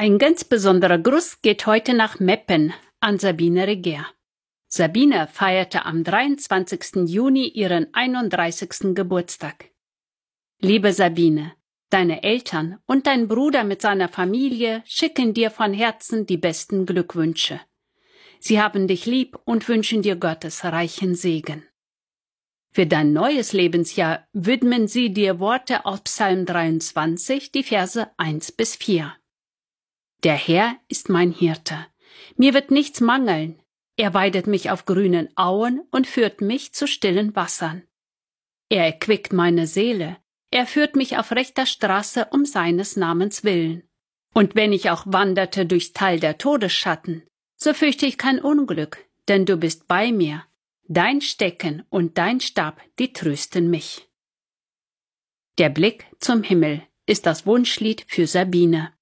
Ein ganz besonderer Gruß geht heute nach Meppen an Sabine Reger. Sabine feierte am 23. Juni ihren 31. Geburtstag. Liebe Sabine, deine Eltern und dein Bruder mit seiner Familie schicken dir von Herzen die besten Glückwünsche. Sie haben dich lieb und wünschen dir Gottes reichen Segen. Für dein neues Lebensjahr widmen sie dir Worte aus Psalm 23, die Verse 1 bis 4. Der Herr ist mein Hirte. Mir wird nichts mangeln. Er weidet mich auf grünen Auen und führt mich zu stillen Wassern. Er erquickt meine Seele. Er führt mich auf rechter Straße um seines Namens willen. Und wenn ich auch wanderte durchs Tal der Todesschatten, so fürchte ich kein Unglück, denn du bist bei mir. Dein Stecken und dein Stab, die trösten mich. Der Blick zum Himmel ist das Wunschlied für Sabine.